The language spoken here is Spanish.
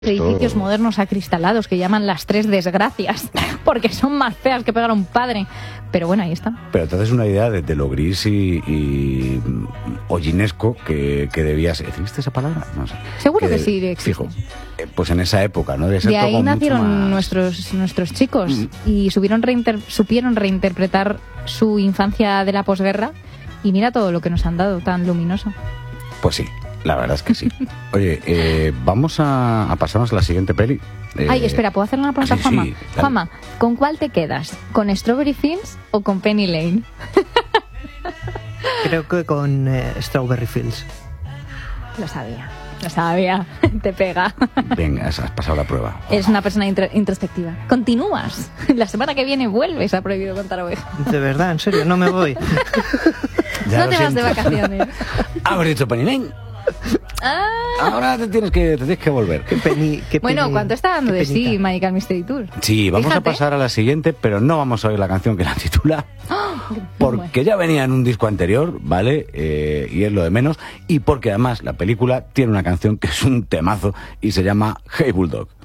Edificios modernos acristalados que llaman las 3 desgracias, porque son más feas que pegar a un padre. Pero bueno, ahí está. Pero te haces una idea de lo gris y hollinesco que debía ser. ¿Existe esa palabra? No sé. Seguro que sí existe. Fijo. Pues en esa época, ¿no? Debe ser de ahí todo nacieron mucho más... nuestros chicos y supieron reinterpretar su infancia de la posguerra, y mira todo lo que nos han dado, tan luminoso. Pues sí. La verdad es que sí. Oye, vamos a pasarnos a la siguiente peli. Ay, espera, ¿puedo hacer una pregunta, sí, Juanma? sí, Juanma, ¿con cuál te quedas? ¿Con Strawberry Fields o con Penny Lane? Creo que con Strawberry Fields. Lo sabía. Te pega. Venga, has pasado la prueba. Es una persona introspectiva. Continúas. La semana que viene vuelves a Prohibido Contar Ovejas. De verdad, en serio, no me voy. No te vas de vacaciones. Haber dicho Penny Lane. Ahora te tienes que volver. Bueno, ¿cuánto está dando de sí Magical Mystery Tour? Sí, vamos Fíjate. a pasar a la siguiente, pero no vamos a oír la canción que la titula, porque ya venía en un disco anterior, ¿vale? Y es lo de menos, y porque además la película tiene una canción que es un temazo y se llama Hey Bulldog.